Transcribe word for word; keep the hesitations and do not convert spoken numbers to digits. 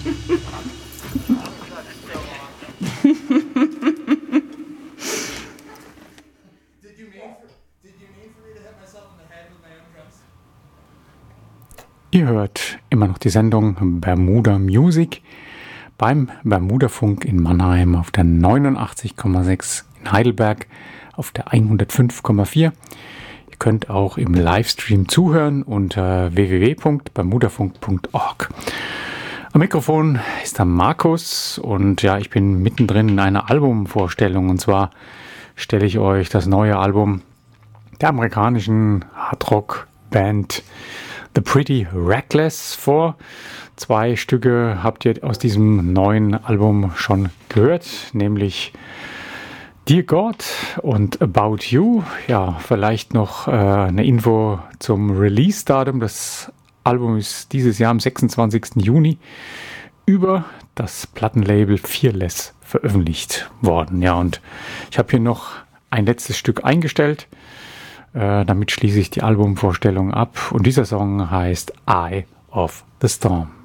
Ihr hört immer noch die Sendung Bermuda Music beim Bermuda-Funk in Mannheim auf der neunundachtzig Komma sechs, in Heidelberg auf der hundertfünf Komma vier. Ihr könnt auch im Livestream zuhören unter w w w punkt bermudafunk punkt org. Am Mikrofon ist der Markus und ja, ich bin mittendrin in einer Albumvorstellung, und zwar stelle ich euch das neue Album der amerikanischen Hardrock-Band The Pretty Reckless vor. Zwei Stücke habt ihr aus diesem neuen Album schon gehört, nämlich Dear God und About You. Ja, vielleicht noch äh, eine Info zum Release-Datum. Das Album ist dieses Jahr am sechsundzwanzigsten Juni über das Plattenlabel Fearless veröffentlicht worden. Ja, und ich habe hier noch ein letztes Stück eingestellt. Äh, damit schließe ich die Albumvorstellung ab. Und dieser Song heißt Eye of the Storm.